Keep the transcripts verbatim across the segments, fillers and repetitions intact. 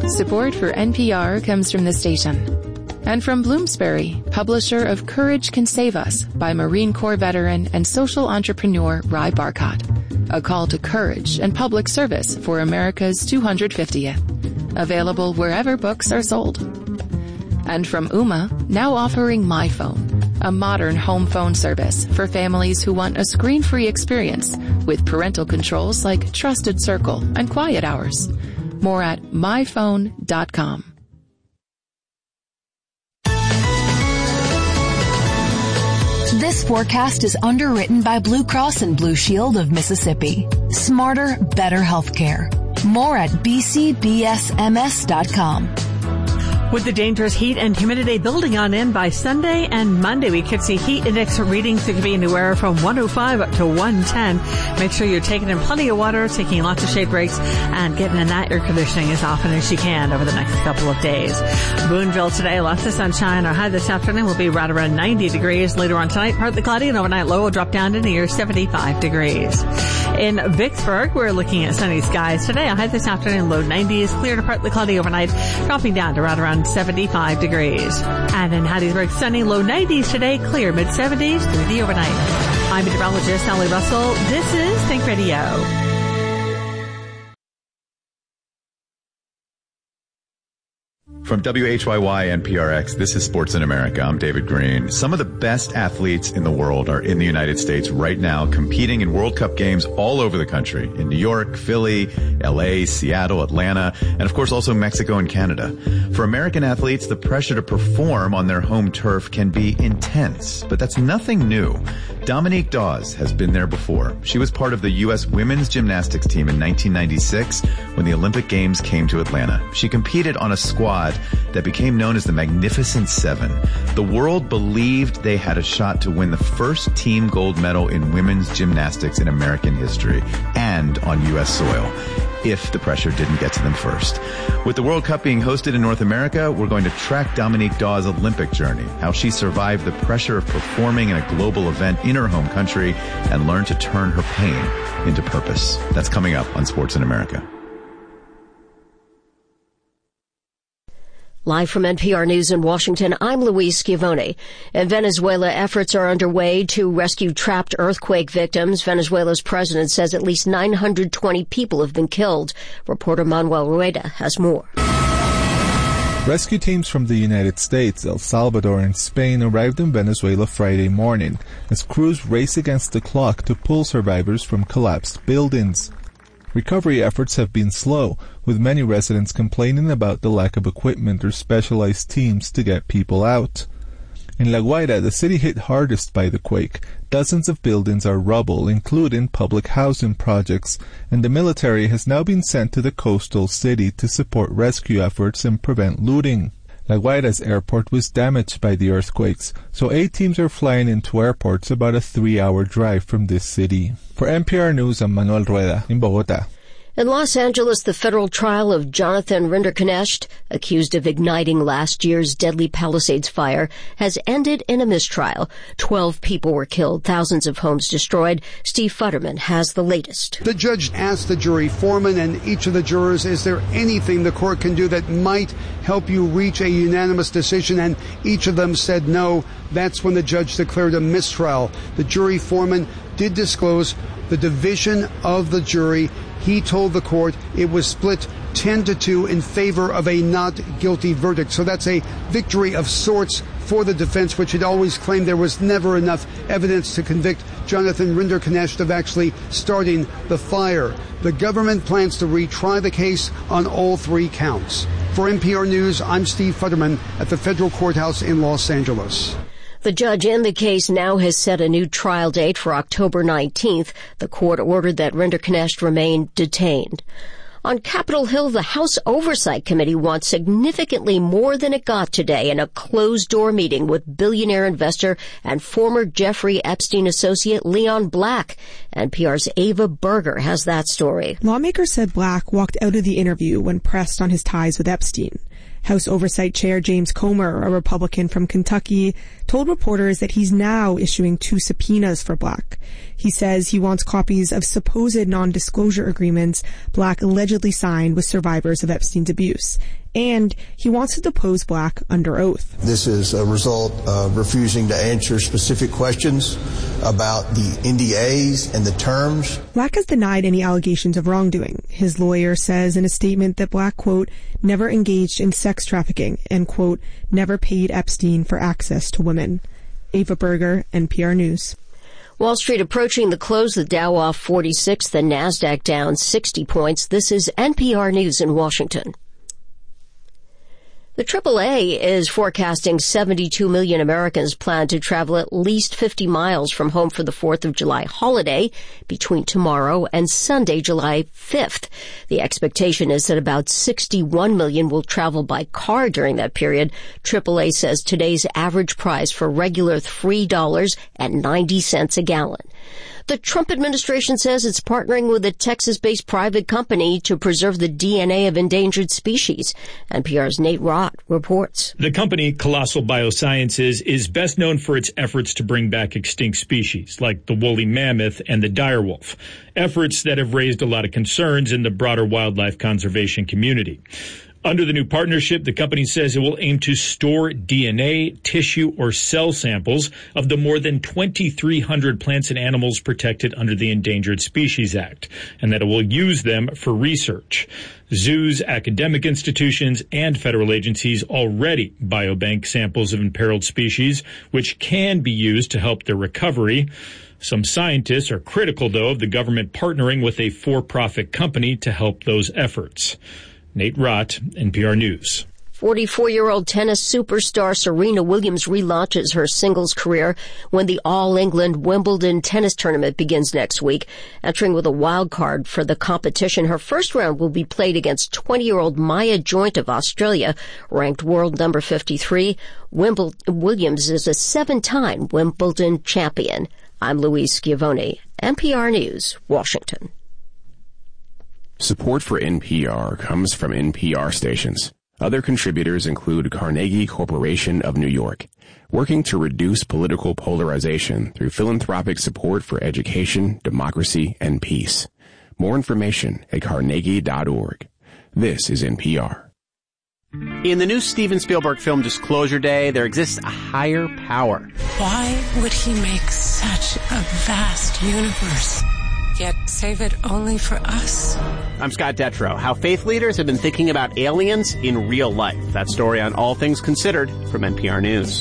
Support for N P R comes from the station. And from Bloomsbury, publisher of Courage Can Save Us by Marine Corps veteran and social entrepreneur Ry Barcott. A call to courage and public service for America's two hundred fiftieth. Available wherever books are sold. And from Ooma, now offering MyPhone, a modern home phone service for families who want a screen-free experience with parental controls like Trusted Circle and Quiet Hours. More at my phone dot com. This forecast is underwritten by Blue Cross and Blue Shield of Mississippi. Smarter, better healthcare. More at b c b s m s dot com. With the dangerous heat and humidity building on in by Sunday and Monday, we could see heat index readings that could be anywhere from one oh five up to one ten. Make sure you're taking in plenty of water, taking lots of shade breaks, and getting in that air conditioning as often as you can over the next couple of days. Boonville today, lots of sunshine. Our high this afternoon will be right around ninety degrees. Later on tonight, partly cloudy, and overnight low will drop down to near seventy-five degrees. In Vicksburg, we're looking at sunny skies today. A high this afternoon, low nineties, clear to partly cloudy overnight, dropping down to right around seventy-five degrees. And in Hattiesburg, sunny, low nineties today, clear mid-seventies through the overnight. I'm meteorologist Sally Russell. This is Think Radio. From W H Y Y N P R X, this is Sports in America. I'm David Green. Some of the best athletes in the world are in the United States right now, competing in World Cup games all over the country, in New York, Philly, L A, Seattle, Atlanta, and of course also Mexico and Canada. For American athletes, the pressure to perform on their home turf can be intense, but that's nothing new. Dominique Dawes has been there before. She was part of the U S women's gymnastics team in nineteen ninety-six when the Olympic Games came to Atlanta. She competed on a squad that became known as the Magnificent Seven. The world believed they had a shot to win the first team gold medal in women's gymnastics in American history and on U S soil, if the pressure didn't get to them first. With the World Cup being hosted in North America, we're going to track Dominique Dawes' Olympic journey, how she survived the pressure of performing in a global event in her home country and learned to turn her pain into purpose. That's coming up on Sports in America. Live from N P R News in Washington, I'm Louise Schiavone. In Venezuela, efforts are underway to rescue trapped earthquake victims. Venezuela's president says at least nine hundred twenty people have been killed. Reporter Manuel Rueda has more. Rescue teams from the United States, El Salvador, and Spain arrived in Venezuela Friday morning as crews race against the clock to pull survivors from collapsed buildings. Recovery efforts have been slow, with many residents complaining about the lack of equipment or specialized teams to get people out. In La Guaira, the city hit hardest by the quake. Dozens of buildings are rubble, including public housing projects, and the military has now been sent to the coastal city to support rescue efforts and prevent looting. La Guaira's airport was damaged by the earthquakes, so eight teams are flying into airports about a three-hour drive from this city. For N P R News, I'm Manuel Rueda in Bogotá. In Los Angeles, the federal trial of Jonathan Rinderknecht, accused of igniting last year's deadly Palisades fire, has ended in a mistrial. Twelve people were killed, thousands of homes destroyed. Steve Futterman has the latest. The judge asked the jury foreman and each of the jurors, is there anything the court can do that might help you reach a unanimous decision? And each of them said no. That's when the judge declared a mistrial. The jury foreman did disclose the division of the jury. He told the court it was split ten to two in favor of a not guilty verdict. So that's a victory of sorts for the defense, which had always claimed there was never enough evidence to convict Jonathan Rinderknecht of actually starting the fire. The government plans to retry the case on all three counts. For N P R News, I'm Steve Futterman at the federal courthouse in Los Angeles. The judge in the case now has set a new trial date for October nineteenth. The court ordered that Rinderknecht remain detained. On Capitol Hill, the House Oversight Committee wants significantly more than it got today in a closed-door meeting with billionaire investor and former Jeffrey Epstein associate Leon Black. N P R's Ava Berger has that story. Lawmakers said Black walked out of the interview when pressed on his ties with Epstein. House Oversight Chair James Comer, a Republican from Kentucky, told reporters that he's now issuing two subpoenas for Black. He says he wants copies of supposed non-disclosure agreements Black allegedly signed with survivors of Epstein's abuse. And he wants to depose Black under oath. This is a result of refusing to answer specific questions about the N D As and the terms. Black has denied any allegations of wrongdoing. His lawyer says in a statement that Black, quote, never engaged in sex trafficking and, quote, never paid Epstein for access to women. Ava Berger, N P R News. Wall Street approaching the close, the Dow off forty-six, the NASDAQ down sixty points. This is N P R News in Washington. The triple A is forecasting seventy-two million Americans plan to travel at least fifty miles from home for the fourth of July holiday between tomorrow and Sunday, July fifth. The expectation is that about sixty-one million will travel by car during that period. triple A says today's average price for regular three dollars and ninety cents a gallon. The Trump administration says it's partnering with a Texas-based private company to preserve the D N A of endangered species. N P R's Nate Rott reports. The company, Colossal Biosciences, is best known for its efforts to bring back extinct species like the woolly mammoth and the direwolf, efforts that have raised a lot of concerns in the broader wildlife conservation community. Under the new partnership, the company says it will aim to store D N A, tissue, or cell samples of the more than twenty-three hundred plants and animals protected under the Endangered Species Act, and that it will use them for research. Zoos, academic institutions, and federal agencies already biobank samples of imperiled species, which can be used to help their recovery. Some scientists are critical, though, of the government partnering with a for-profit company to help those efforts. Nate Rott, N P R News. forty-four-year-old tennis superstar Serena Williams relaunches her singles career when the All-England Wimbledon tennis tournament begins next week. Entering with a wild card for the competition, her first round will be played against twenty-year-old Maya Joint of Australia, ranked world number fifty-three. Wimbledon, Williams is a seven-time Wimbledon champion. I'm Louise Schiavone, N P R News, Washington. Support for N P R comes from N P R stations. Other contributors include Carnegie Corporation of New York, working to reduce political polarization through philanthropic support for education, democracy, and peace. More information at carnegie dot org. This is N P R. In the new Steven Spielberg film Disclosure Day, there exists a higher power. Why would he make such a vast universe, yet save it only for us? I'm Scott Detrow. How faith leaders have been thinking about aliens in real life. That story on All Things Considered from N P R News.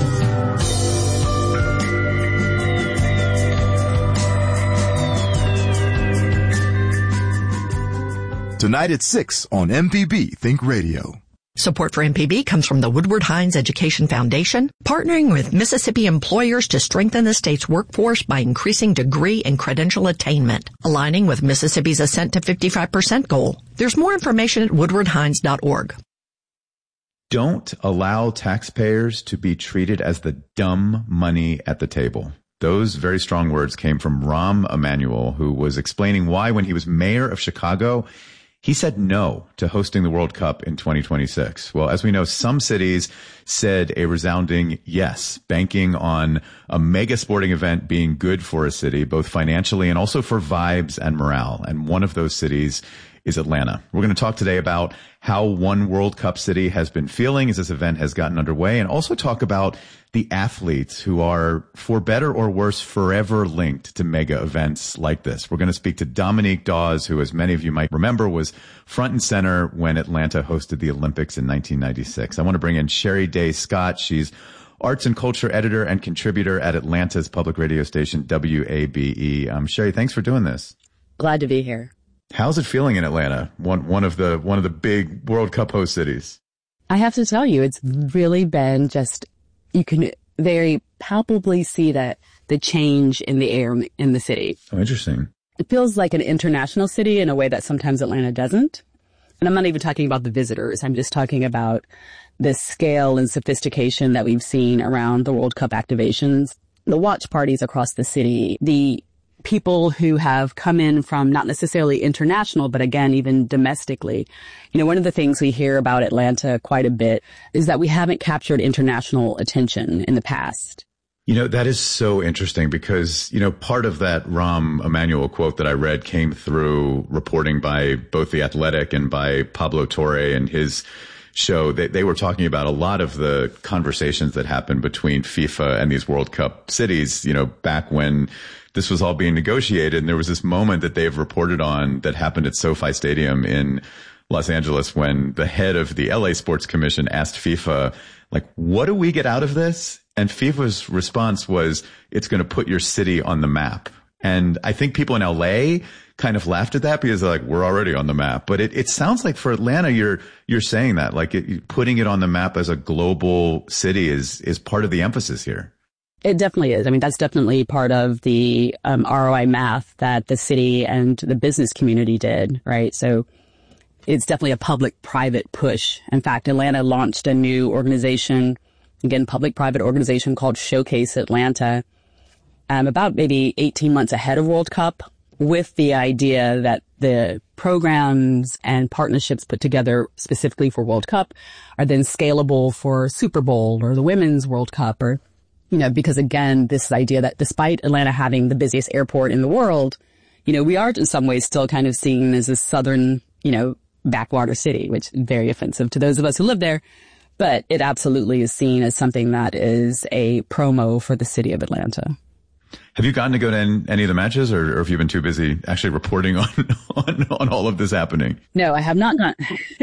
Tonight at six on M P B Think Radio. Support for M P B comes from the Woodward Hines Education Foundation, partnering with Mississippi employers to strengthen the state's workforce by increasing degree and credential attainment, aligning with Mississippi's Ascent to fifty-five percent goal. There's more information at woodward hines dot org. Don't allow taxpayers to be treated as the dumb money at the table. Those very strong words came from Rahm Emanuel, who was explaining why, when he was mayor of Chicago, he said no to hosting the World Cup in twenty twenty-six. Well, as we know, some cities said a resounding yes, banking on a mega sporting event being good for a city, both financially and also for vibes and morale. And one of those cities is Atlanta. We're going to talk today about how one World Cup city has been feeling as this event has gotten underway, and also talk about the athletes who are, for better or worse, forever linked to mega events like this. We're going to speak to Dominique Dawes, who, as many of you might remember, was front and center when Atlanta hosted the Olympics in nineteen ninety-six. I want to bring in Sherry Day Scott. She's arts and culture editor and contributor at Atlanta's public radio station, W A B E. Um, Sherry, thanks for doing this. Glad to be here. How's it feeling in Atlanta, one one of the one of the big World Cup host cities? I have to tell you, it's really been just, you can very palpably see that the change in the air in the city. Oh, interesting. It feels like an international city in a way that sometimes Atlanta doesn't. And I'm not even talking about the visitors. I'm just talking about the scale and sophistication that we've seen around the World Cup activations, the watch parties across the city, the people who have come in from not necessarily international, but again, even domestically. You know, one of the things we hear about Atlanta quite a bit is that we haven't captured international attention in the past. You know, that is so interesting because, you know, part of that Rahm Emanuel quote that I read came through reporting by both The Athletic and by Pablo Torre and his show. They, they were talking about a lot of the conversations that happened between FIFA and these World Cup cities, you know, back when this was all being negotiated. And there was this moment that they've reported on that happened at SoFi Stadium in Los Angeles when the head of the L A Sports Commission asked FIFA, like, what do we get out of this? And FIFA's response was, it's going to put your city on the map. And I think people in L A kind of laughed at that because they're like, we're already on the map. But it, it sounds like for Atlanta, you're, you're saying that, like it, putting it on the map as a global city is, is part of the emphasis here. It definitely is. I mean, that's definitely part of the um, R O I math that the city and the business community did, right? So it's definitely a public-private push. In fact, Atlanta launched a new organization, again, public-private organization called Showcase Atlanta, um, about maybe eighteen months ahead of World Cup, with the idea that the programs and partnerships put together specifically for World Cup are then scalable for Super Bowl or the Women's World Cup, or, you know, because again, this idea that despite Atlanta having the busiest airport in the world, you know, we are in some ways still kind of seen as a southern, you know, backwater city, which is very offensive to those of us who live there. But it absolutely is seen as something that is a promo for the city of Atlanta. Have you gotten to go to any of the matches, or, or have you been too busy actually reporting on, on, on all of this happening? No, I have not gone.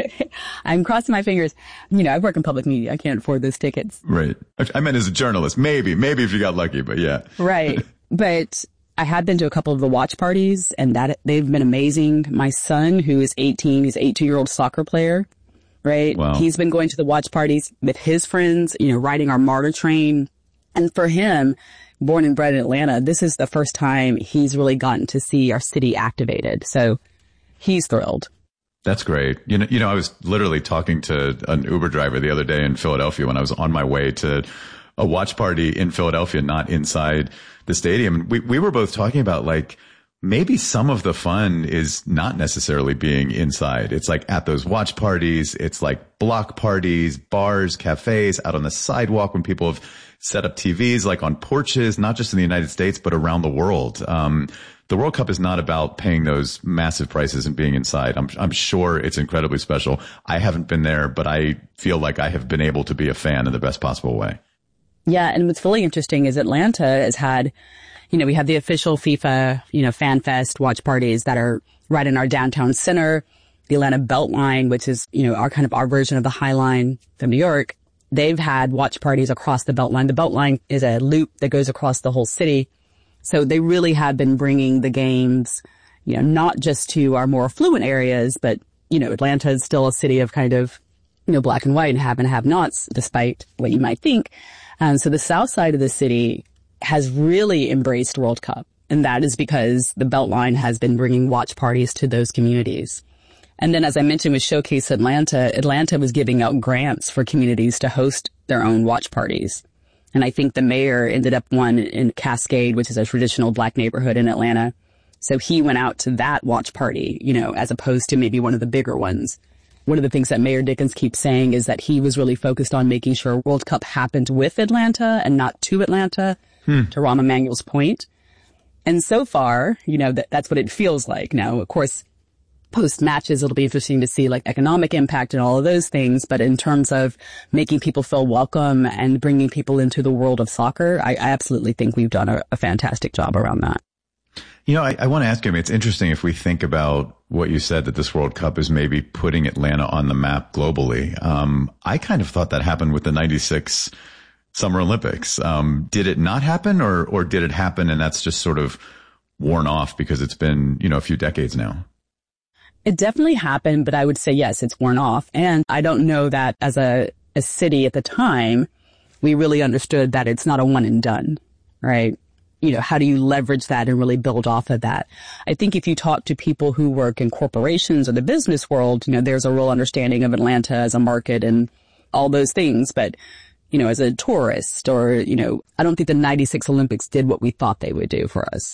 I'm crossing my fingers. You know, I work in public media. I can't afford those tickets. Right. I meant as a journalist. Maybe, maybe if you got lucky, but yeah. Right. But I have been to a couple of the watch parties, and that they've been amazing. My son, who is eighteen, he's an eighteen-year-old soccer player, right? Wow. He's been going to the watch parties with his friends, you know, riding our MARTA train. And for him, born and bred in Atlanta, this is the first time he's really gotten to see our city activated. So he's thrilled. That's great. You know, you know, I was literally talking to an Uber driver the other day in Philadelphia when I was on my way to a watch party in Philadelphia, not inside the stadium. We, we were both talking about, like, maybe some of the fun is not necessarily being inside. It's like at those watch parties, it's like block parties, bars, cafes, out on the sidewalk when people have set up T Vs, like on porches, not just in the United States, but around the world. Um, the World Cup is not about paying those massive prices and being inside. I'm, I'm sure it's incredibly special. I haven't been there, but I feel like I have been able to be a fan in the best possible way. Yeah. And what's really interesting is Atlanta has had, you know, we have the official FIFA, you know, Fan Fest watch parties that are right in our downtown center, the Atlanta Beltline, which is, you know, our kind of our version of the High Line from New York. They've had watch parties across the Beltline. The Beltline is a loop that goes across the whole city. So they really have been bringing the games, you know, not just to our more affluent areas, but, you know, Atlanta is still a city of kind of, you know, black and white and have and have nots, despite what you might think. Um, so the south side of the city has really embraced World Cup. And that is because the Beltline has been bringing watch parties to those communities. And then, as I mentioned with Showcase Atlanta, Atlanta was giving out grants for communities to host their own watch parties. And I think the mayor ended up one in Cascade, which is a traditional black neighborhood in Atlanta. So he went out to that watch party, you know, as opposed to maybe one of the bigger ones. One of the things that Mayor Dickens keeps saying is that he was really focused on making sure World Cup happened with Atlanta and not to Atlanta, hmm. to Rahm Emanuel's point. And so far, you know, that, that's what it feels like. Now, of course, post matches, it'll be interesting to see like economic impact and all of those things. But in terms of making people feel welcome and bringing people into the world of soccer, I, I absolutely think we've done a, a fantastic job around that. You know, I, I want to ask you, I mean, it's interesting if we think about what you said, that this World Cup is maybe putting Atlanta on the map globally. Um, I kind of thought that happened with the ninety-six Summer Olympics. Um, did it not happen, or, or did it happen and that's just sort of worn off because it's been, you know, a few decades now? It definitely happened, but I would say, yes, it's worn off. And I don't know that as a, a city at the time, we really understood that it's not a one and done, right? You know, how do you leverage that and really build off of that? I think if you talk to people who work in corporations or the business world, you know, there's a real understanding of Atlanta as a market and all those things. But, you know, as a tourist or, you know, I don't think the ninety-six Olympics did what we thought they would do for us.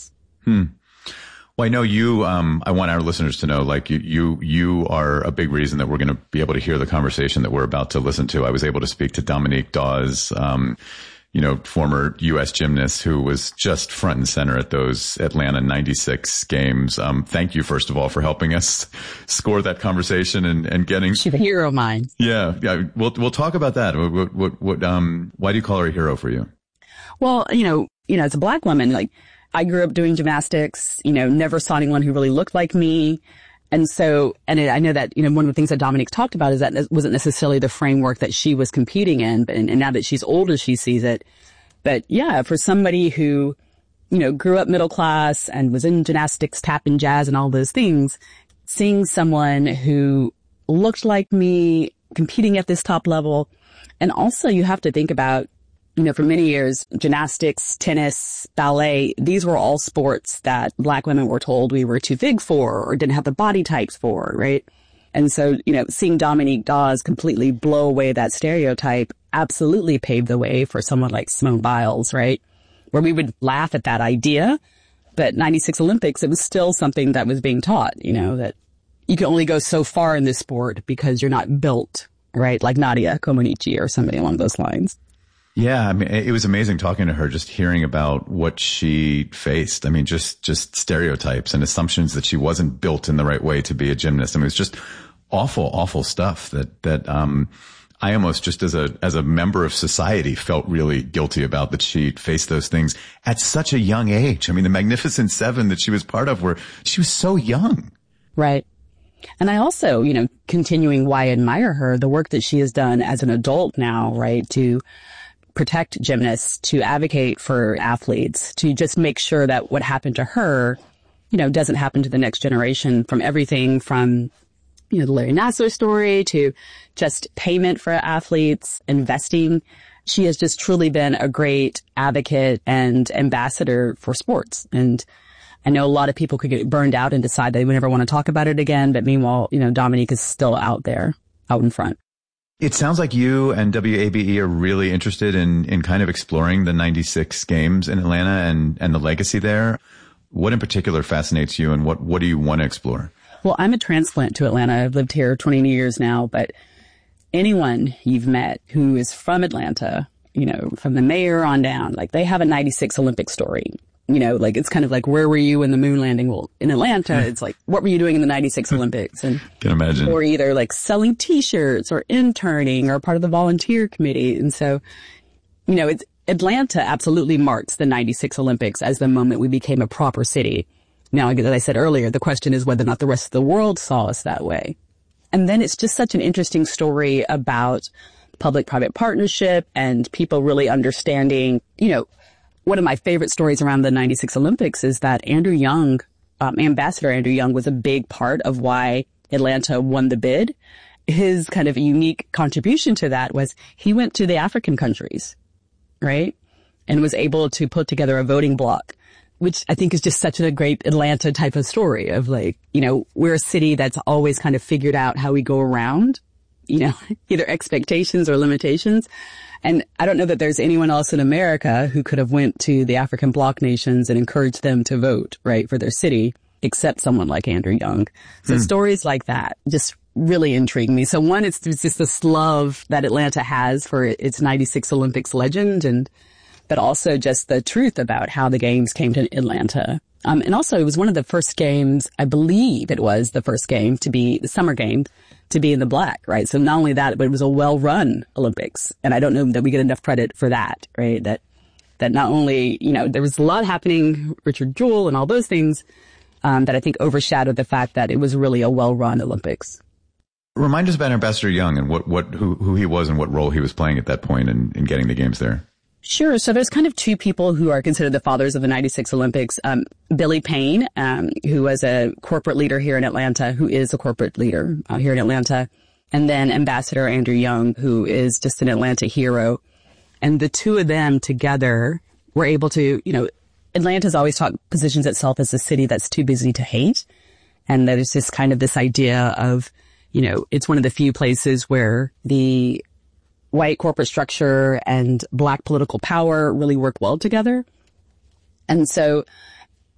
Hmm. Well, I know you, um, I want our listeners to know, like you, you, you are a big reason that we're going to be able to hear the conversation that we're about to listen to. I was able to speak to Dominique Dawes, um, you know, former U S gymnast who was just front and center at those Atlanta ninety-six games. Um, thank you, first of all, for helping us score that conversation and, and getting. She's a hero of mine. Yeah. Yeah. We'll, we'll talk about that. What, what, what, um, why do you call her a hero for you? Well, you know, you know, as a black woman, like, I grew up doing gymnastics, you know, never saw anyone who really looked like me. And so, and it, I know that, you know, one of the things that Dominique talked about is that it wasn't necessarily the framework that she was competing in, but, and, and now that she's older, she sees it. But yeah, for somebody who, you know, grew up middle class and was in gymnastics, tap and jazz and all those things, seeing someone who looked like me competing at this top level. And also you have to think about, you know, for many years, gymnastics, tennis, ballet, these were all sports that black women were told we were too big for or didn't have the body types for, right? And so, you know, seeing Dominique Dawes completely blow away that stereotype absolutely paved the way for someone like Simone Biles, right? Where we would laugh at that idea, but ninety-six Olympics, it was still something that was being taught, you know, that you can only go so far in this sport because you're not built, right? Like Nadia Comaneci or somebody along those lines. Yeah, I mean, it was amazing talking to her, just hearing about what she faced. I mean, just, just stereotypes and assumptions that she wasn't built in the right way to be a gymnast. I mean, it was just awful, awful stuff that, that, um, I almost just as a, as a member of society felt really guilty about, that she faced those things at such a young age. I mean, the Magnificent Seven that she was part of, where she was so young. Right. And I also, you know, continuing why I admire her, the work that she has done as an adult now, right, to protect gymnasts, to advocate for athletes, to just make sure that what happened to her, you know, doesn't happen to the next generation, from everything from, you know, the Larry Nassar story to just payment for athletes, investing. She has just truly been a great advocate and ambassador for sports. And I know a lot of people could get burned out and decide they would never want to talk about it again. But meanwhile, you know, Dominique is still out there, out in front. It sounds like you and W A B E are really interested in, in kind of exploring the ninety-six games in Atlanta and, and the legacy there. What in particular fascinates you, and what, what do you want to explore? Well, I'm a transplant to Atlanta. I've lived here twenty years now, but anyone you've met who is from Atlanta, you know, from the mayor on down, like they have a ninety-six Olympic story. You know, like it's kind of like, where were you when the moon landing? Well, in Atlanta, it's like, what were you doing in the ninety-six Olympics? And can imagine. Or either like selling T-shirts or interning or part of the volunteer committee. And so, you know, it's Atlanta absolutely marks the ninety-six Olympics as the moment we became a proper city. Now, as I said earlier, the question is whether or not the rest of the world saw us that way. And then it's just such an interesting story about public-private partnership and people really understanding, you know, one of my favorite stories around the ninety-six Olympics is that Andrew Young, um, Ambassador Andrew Young, was a big part of why Atlanta won the bid. His kind of unique contribution to that was he went to the African countries, right? And was able to put together a voting bloc, which I think is just such a great Atlanta type of story of like, you know, we're a city that's always kind of figured out how we go around, you know, either expectations or limitations. And I don't know that there's anyone else in America who could have went to the African bloc nations and encouraged them to vote, right, for their city, except someone like Andrew Young. So mm. stories like that just really intrigue me. So one, it's, it's just this love that Atlanta has for its ninety-six Olympics legend, and but also just the truth about how the games came to Atlanta. Um, and also it was one of the first games, I believe it was the first game to be the summer game to be in the black, right? So not only that, but it was a well-run Olympics. And I don't know that we get enough credit for that, right? That, that not only, you know, there was a lot happening, Richard Jewell and all those things, um, that I think overshadowed the fact that it was really a well-run Olympics. Remind us about Ambassador Young and what, what, who, who he was and what role he was playing at that point in, in getting the games there. Sure. So there's kind of two people who are considered the fathers of the ninety-six Olympics. Um, Billy Payne, um, who was a corporate leader here in Atlanta, who is a corporate leader uh, here in Atlanta. And then Ambassador Andrew Young, who is just an Atlanta hero. And the two of them together were able to, you know, Atlanta's always talk, positions itself as a city that's too busy to hate. And there's just kind of this idea of, you know, it's one of the few places where the white corporate structure and black political power really work well together. And so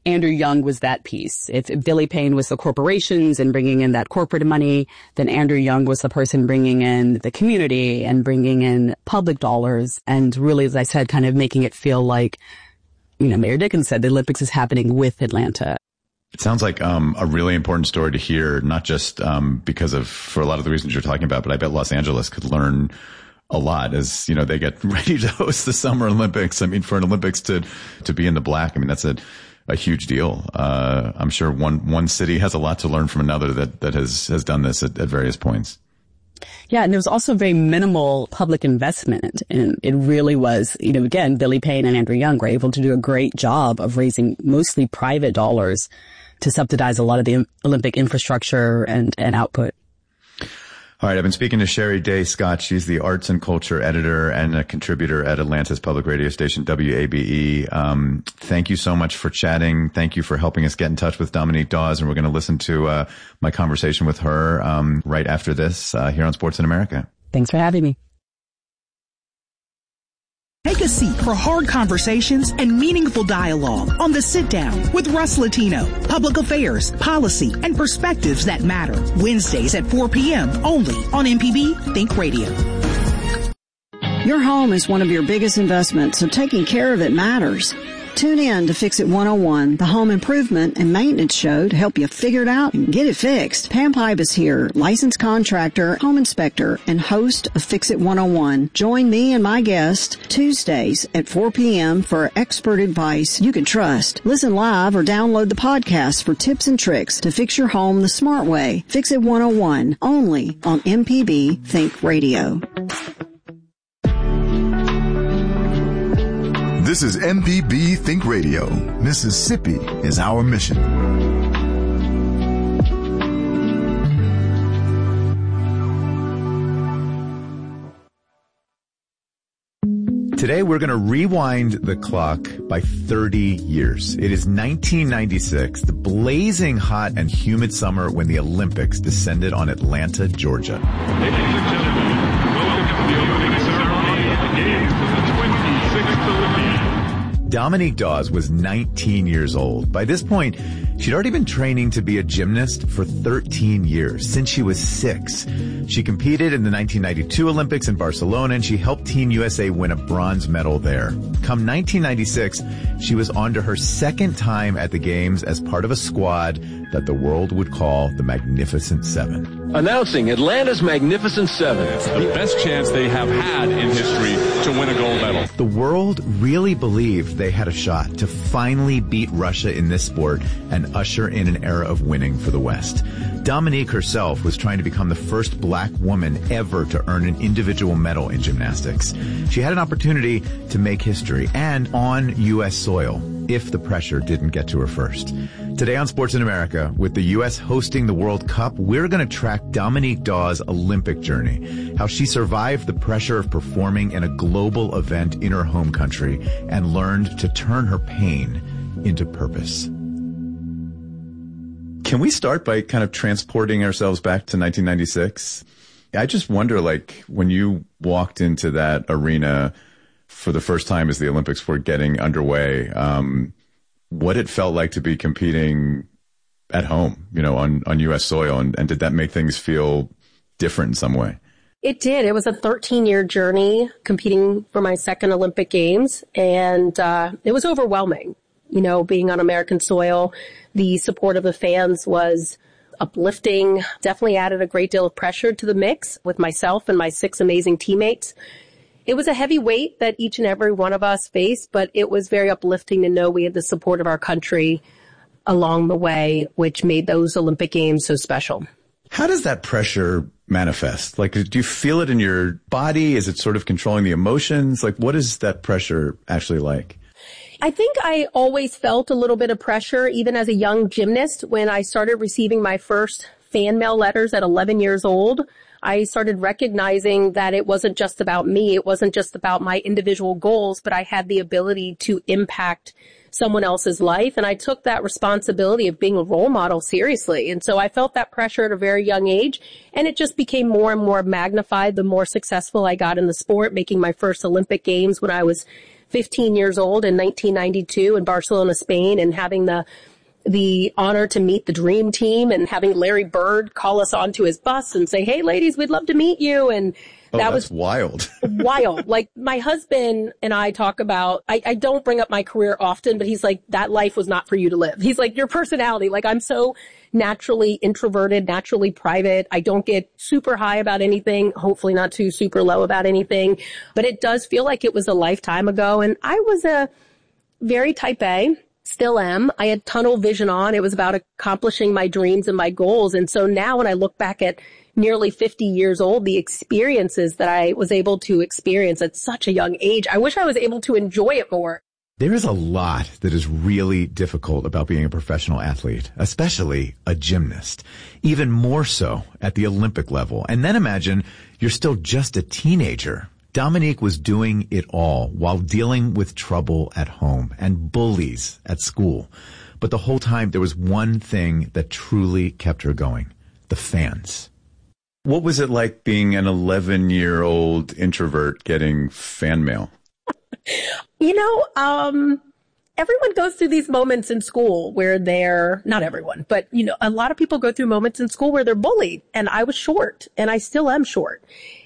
Andrew Young was that piece. If Billy Payne was the corporations and bringing in that corporate money, then Andrew Young was the person bringing in the community and bringing in public dollars. And really, as I said, kind of making it feel like, you know, Mayor Dickens said, the Olympics is happening with Atlanta. It sounds like um, a really important story to hear, not just um, because of, for a lot of the reasons you're talking about, but I bet Los Angeles could learn a lot as, you know, they get ready to host the Summer Olympics. I mean, for an Olympics to, to be in the black, I mean, that's a, a huge deal. Uh, I'm sure one, one city has a lot to learn from another that, that has, has done this at, at various points. Yeah, and there was also very minimal public investment. And it really was, you know, again, Billy Payne and Andrew Young were able to do a great job of raising mostly private dollars to subsidize a lot of the Olympic infrastructure and, and output. All right. I've been speaking to Sherry Day Scott. She's the arts and culture editor and a contributor at Atlanta's public radio station, W A B E. Um, thank you so much for chatting. Thank you for helping us get in touch with Dominique Dawes. And we're going to listen to, uh, my conversation with her, um, right after this, uh, here on Sports in America. Thanks for having me. Take a seat for hard conversations and meaningful dialogue on The Sit Down with Russ Latino. Public affairs, policy, and perspectives that matter. Wednesdays at four p.m. only on M P B Think Radio. Your home is one of your biggest investments, so taking care of it matters. Tune in to Fix It one oh one, the home improvement and maintenance show to help you figure it out and get it fixed. Pam Pipe is here, licensed contractor, home inspector, and host of Fix It one oh one. Join me and my guest Tuesdays at four p.m. for expert advice you can trust. Listen live or download the podcast for tips and tricks to fix your home the smart way. Fix It one oh one, only on M P B Think Radio. This is M P B Think Radio. Mississippi is our mission. Today, we're going to rewind the clock by thirty years. It is nineteen ninety-six, the blazing hot and humid summer when the Olympics descended on Atlanta, Georgia. Ladies and gentlemen, welcome to the opening ceremony of the Games of the twenty-sixth Olympics. Dominique Dawes was nineteen years old. By this point, she'd already been training to be a gymnast for thirteen years, since she was six. She competed in the nineteen ninety-two Olympics in Barcelona, and she helped Team U S A win a bronze medal there. Come nineteen ninety-six, she was on to her second time at the Games as part of a squad that the world would call the Magnificent Seven. Announcing Atlanta's Magnificent Seven. It's the best chance they have had in history to win a gold medal. The world really believed they had a shot to finally beat Russia in this sport and usher in an era of winning for the West. Dominique herself was trying to become the first black woman ever to earn an individual medal in gymnastics. She had an opportunity to make history, and on U S soil, if the pressure didn't get to her first. Today on Sports in America, with the U S hosting the World Cup, we're going to track Dominique Dawes' Olympic journey, how she survived the pressure of performing in a global event in her home country and learned to turn her pain into purpose. Can we start by kind of transporting ourselves back to nineteen ninety-six? I just wonder, like, when you walked into that arena for the first time as the Olympics were getting underway, um, what it felt like to be competing at home, you know, on, on U S soil. And, and did that make things feel different in some way? It did. It was a thirteen-year journey competing for my second Olympic Games, and uh, it was overwhelming. You know, being on American soil, the support of the fans was uplifting, definitely added a great deal of pressure to the mix with myself and my six amazing teammates. It was a heavy weight that each and every one of us faced, but it was very uplifting to know we had the support of our country along the way, which made those Olympic Games so special. How does that pressure manifest? Like, do you feel it in your body? Is it sort of controlling the emotions? Like, what is that pressure actually like? I think I always felt a little bit of pressure, even as a young gymnast. When I started receiving my first fan mail letters at eleven years old, I started recognizing that it wasn't just about me. It wasn't just about my individual goals, but I had the ability to impact someone else's life. And I took that responsibility of being a role model seriously. And so I felt that pressure at a very young age. And it just became more and more magnified the more successful I got in the sport, making my first Olympic Games when I was fifteen years old in nineteen ninety-two in Barcelona, Spain, and having the the honor to meet the dream team and having Larry Bird call us onto his bus and say, "Hey, ladies, we'd love to meet you." And oh, that that's was wild. wild. Like, my husband and I talk about, I, I don't bring up my career often, but he's like, that life was not for you to live. He's like, your personality. Like, I'm so naturally introverted, naturally private. I don't get super high about anything, hopefully not too super low about anything, but it does feel like it was a lifetime ago. And I was a very type A. Still am. I had tunnel vision on. It was about accomplishing my dreams and my goals. And so now when I look back at nearly fifty years old, the experiences that I was able to experience at such a young age, I wish I was able to enjoy it more. There is a lot that is really difficult about being a professional athlete, especially a gymnast, even more so at the Olympic level. And then imagine you're still just a teenager. Dominique was doing it all while dealing with trouble at home and bullies at school. But the whole time there was one thing that truly kept her going: the fans. What was it like being an eleven-year-old introvert getting fan mail? You know, um, everyone goes through these moments in school where they're, not everyone, but, you know, a lot of people go through moments in school where they're bullied. And I was short, and I still am short.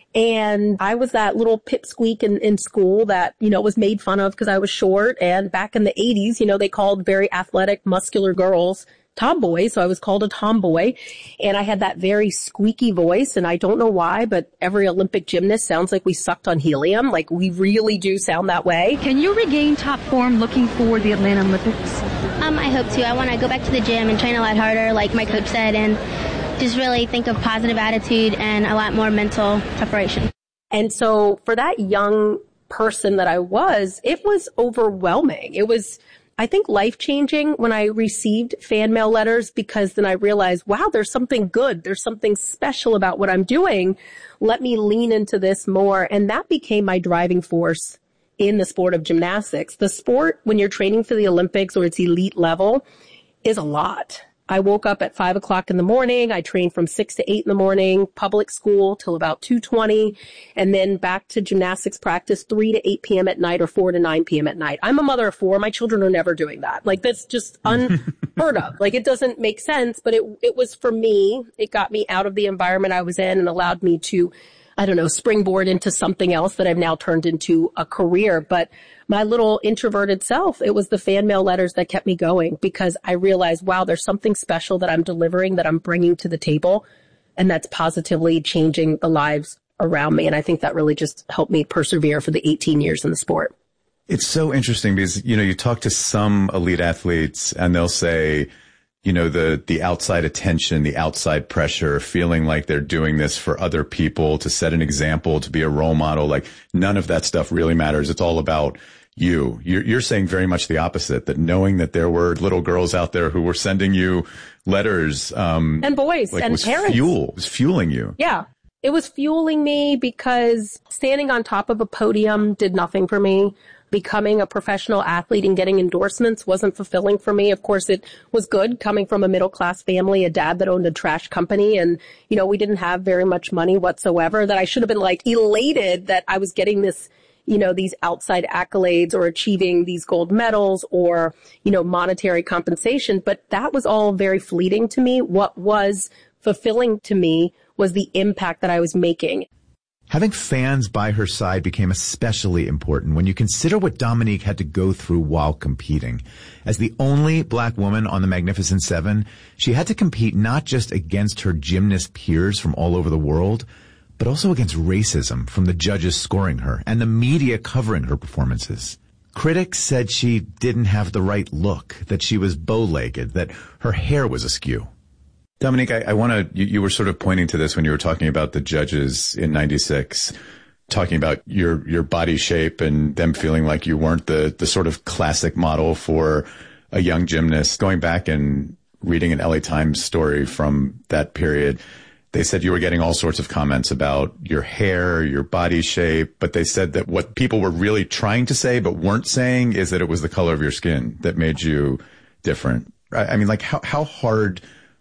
And I was that little pipsqueak in, in school that, you know, was made fun of because I was short. And back in the eighties, you know, they called very athletic, muscular girls tomboys. So I was called a tomboy. And I had that very squeaky voice. And I don't know why, but every Olympic gymnast sounds like we sucked on helium. Like, we really do sound that way. Can you regain top form looking for the Atlanta Olympics? Um, I hope to. I want to go back to the gym and train a lot harder, like my coach said, and just really think of positive attitude and a lot more mental preparation. And so for that young person that I was, it was overwhelming. It was, I think, life-changing when I received fan mail letters, because then I realized, wow, there's something good. There's something special about what I'm doing. Let me lean into this more. And that became my driving force in the sport of gymnastics. The sport, when you're training for the Olympics or its elite level, is a lot. I woke up at five o'clock in the morning. I trained from six to eight in the morning, public school till about two twenty, and then back to gymnastics practice three to eight p.m. at night or four to nine p.m. at night. I'm a mother of four. My children are never doing that. Like, that's just unheard of. Like, it doesn't make sense, but it, it was for me. It got me out of the environment I was in and allowed me to, I don't know, springboard into something else that I've now turned into a career. But my little introverted self, it was the fan mail letters that kept me going, because I realized, wow, there's something special that I'm delivering, that I'm bringing to the table, and that's positively changing the lives around me. And I think that really just helped me persevere for the eighteen years in the sport. It's so interesting because, you know, you talk to some elite athletes and they'll say, you know, the, the outside attention, the outside pressure, feeling like they're doing this for other people, to set an example, to be a role model. Like, none of that stuff really matters. It's all about you. You're, you're saying very much the opposite, that knowing that there were little girls out there who were sending you letters, um, and boys like and was parents. Fuel, was fueling you. Yeah. It was fueling me, because standing on top of a podium did nothing for me. Becoming a professional athlete and getting endorsements wasn't fulfilling for me. Of course, it was good coming from a middle-class family, a dad that owned a trash company. And, you know, we didn't have very much money whatsoever, that I should have been like elated that I was getting this, you know, these outside accolades or achieving these gold medals or, you know, monetary compensation. But that was all very fleeting to me. What was fulfilling to me was the impact that I was making. Having fans by her side became especially important when you consider what Dominique had to go through while competing. As the only black woman on the Magnificent Seven, she had to compete not just against her gymnast peers from all over the world, but also against racism from the judges scoring her and the media covering her performances. Critics said she didn't have the right look, that she was bow-legged, that her hair was askew. Dominique, I, I want to, you, you were sort of pointing to this when you were talking about the judges in ninety-six, talking about your, your body shape and them feeling like you weren't the, the sort of classic model for a young gymnast. Going back and reading an L A Times story from that period, they said you were getting all sorts of comments about your hair, your body shape, but they said that what people were really trying to say but weren't saying is that it was the color of your skin that made you different. I, I mean, like, how, how hard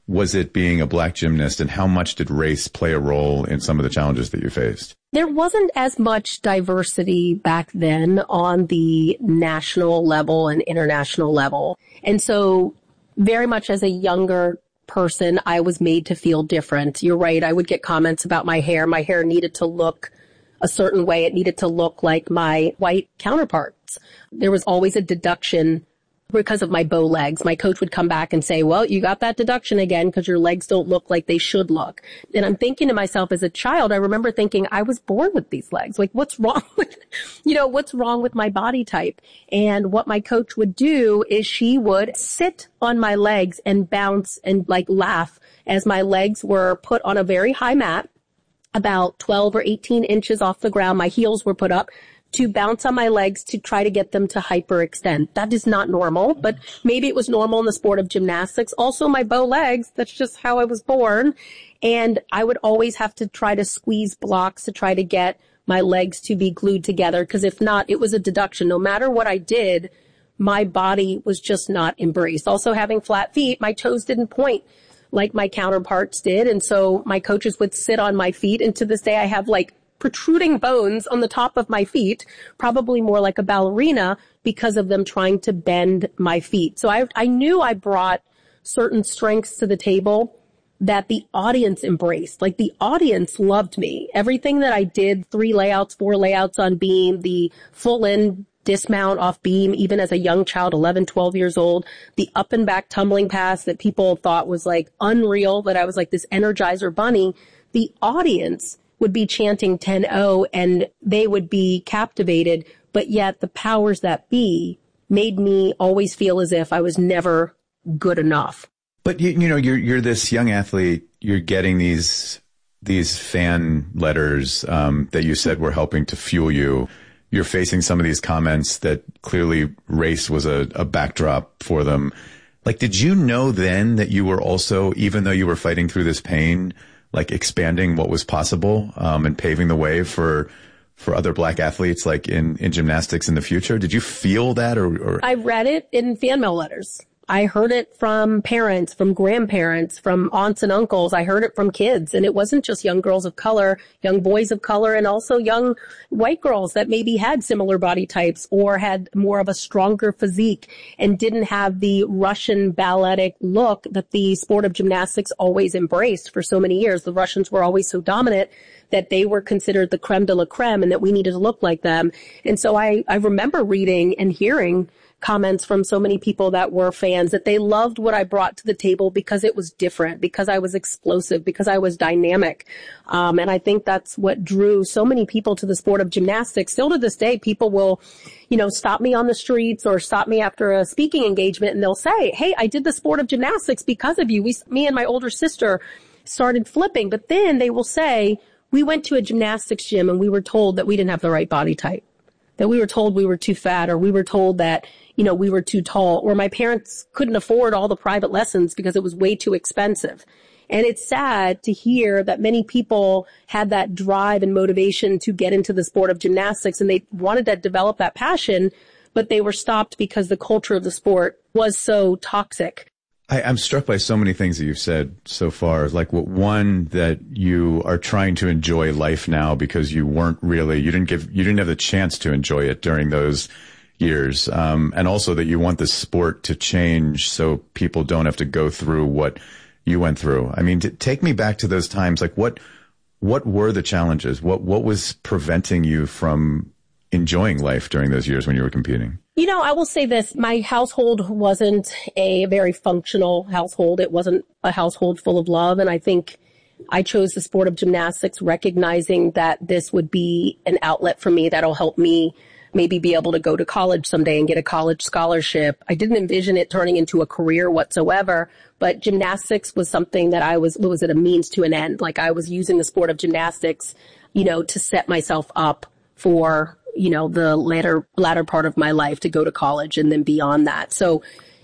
was it being a black gymnast, and how much did race play a role in some of the challenges that you faced? There wasn't as much diversity back then on the national level and international level. And so very much as a younger person, I was made to feel different. You're right. I would get comments about my hair. My hair needed to look a certain way. It needed to look like my white counterparts. There was always a deduction because of my bow legs. My coach would come back and say, well, you got that deduction again because your legs don't look like they should look. And I'm thinking to myself as a child, I remember thinking I was born with these legs. Like, what's wrong with, you know, what's wrong with my body type? And what my coach would do is she would sit on my legs and bounce and like laugh as my legs were put on a very high mat, about twelve or eighteen inches off the ground. My heels were put up to bounce on my legs to try to get them to hyperextend. That is not normal, but maybe it was normal in the sport of gymnastics. Also, my bow legs, that's just how I was born. And I would always have to try to squeeze blocks to try to get my legs to be glued together, because if not, it was a deduction. No matter what I did, my body was just not embraced. Also, having flat feet, my toes didn't point like my counterparts did. And so my coaches would sit on my feet. And to this day, I have like protruding bones on the top of my feet, probably more like a ballerina because of them trying to bend my feet. So I, I knew I brought certain strengths to the table that the audience embraced. Like the audience loved me. Everything that I did, three layouts, four layouts on beam, the full in dismount off beam, even as a young child, eleven, twelve years old, the up and back tumbling pass that people thought was like unreal, that I was like this Energizer bunny. The audience would be chanting ten oh and they would be captivated, but yet the powers that be made me always feel as if I was never good enough. But you, you know, you're you're this young athlete. You're getting these these fan letters um, that you said were helping to fuel you. You're facing some of these comments that clearly race was a, a backdrop for them. Like, did you know then that you were also, even though you were fighting through this pain, like expanding what was possible um, and paving the way for for other black athletes, like in, in gymnastics in the future? Did you feel that, or, or? I read it in fan mail letters. I heard it from parents, from grandparents, from aunts and uncles. I heard it from kids. And it wasn't just young girls of color, young boys of color, and also young white girls that maybe had similar body types or had more of a stronger physique and didn't have the Russian balletic look that the sport of gymnastics always embraced for so many years. The Russians were always so dominant that they were considered the creme de la creme and that we needed to look like them. And so I, I remember reading and hearing comments from so many people that were fans that they loved what I brought to the table because it was different, because I was explosive, because I was dynamic. Um, and I think that's what drew so many people to the sport of gymnastics. Still to this day, people will, you know, stop me on the streets or stop me after a speaking engagement and they'll say, hey, I did the sport of gymnastics because of you. We, me and my older sister started flipping, but then they will say, we went to a gymnastics gym and we were told that we didn't have the right body type, that we were told we were too fat, or we were told that, you know, we were too tall, or my parents couldn't afford all the private lessons because it was way too expensive. And it's sad to hear that many people had that drive and motivation to get into the sport of gymnastics and they wanted to develop that passion, but they were stopped because the culture of the sport was so toxic. I, I'm struck by so many things that you've said so far. Like, what, one, that you are trying to enjoy life now because you weren't really, you didn't give, you didn't have the chance to enjoy it during those years. Um, and also that you want the sport to change so people don't have to go through what you went through. I mean, t- take me back to those times. Like, what, what were the challenges? What, what was preventing you from enjoying life during those years when you were competing? You know, I will say this. My household wasn't a very functional household. It wasn't a household full of love. And I think I chose the sport of gymnastics recognizing that this would be an outlet for me that'll help me maybe be able to go to college someday and get a college scholarship. I didn't envision it turning into a career whatsoever, but gymnastics was something that I was, was it a means to an end? Like, I was using the sport of gymnastics, you know, to set myself up for, you know, the latter, latter part of my life to go to college and then beyond that. So,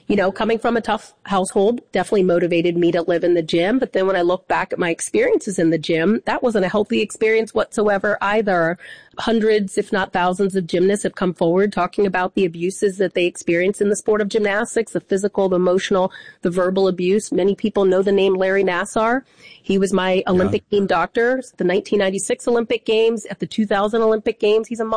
you know, coming from a tough household definitely motivated me to live in the gym. But then when I look back at my experiences in the gym, that wasn't a healthy experience whatsoever either. Hundreds, if not thousands of gymnasts have come forward talking about the abuses that they experience in the sport of gymnastics, the physical, the emotional, the verbal abuse. Many people know the name Larry Nassar. He was my Olympic yeah. team doctor, the nineteen ninety-six Olympic Games, at the two thousand Olympic Games. He's a